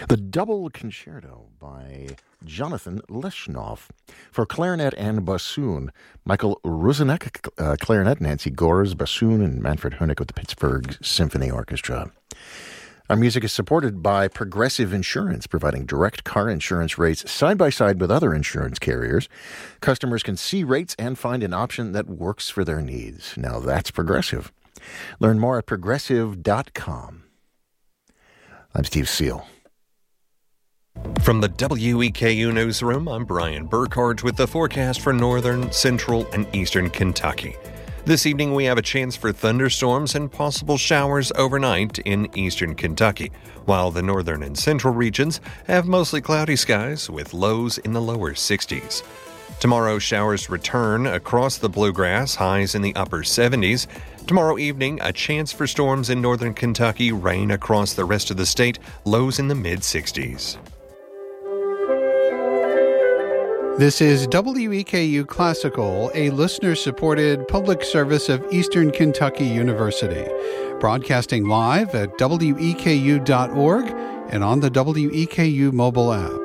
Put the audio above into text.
The Double Concerto by Jonathan Leshnoff for clarinet and bassoon. Michael Ruzinek, clarinet, Nancy Gores, bassoon, and Manfred Hoenick with the Pittsburgh Symphony Orchestra. Our music is supported by Progressive Insurance, providing direct car insurance rates side by side with other insurance carriers. Customers can see rates and find an option that works for their needs. Now that's Progressive. Learn more at progressive.com. I'm Steve Seal. From the WEKU Newsroom, I'm Brian Burkhardt with the forecast for northern, central, and eastern Kentucky. This evening, we have a chance for thunderstorms and possible showers overnight in eastern Kentucky, while the northern and central regions have mostly cloudy skies with lows in the lower 60s. Tomorrow, showers return across the bluegrass, highs in the upper 70s. Tomorrow evening, a chance for storms in northern Kentucky, rain across the rest of the state, lows in the mid-60s. This is WEKU Classical, a listener-supported public service of Eastern Kentucky University, broadcasting live at weku.org and on the WEKU mobile app.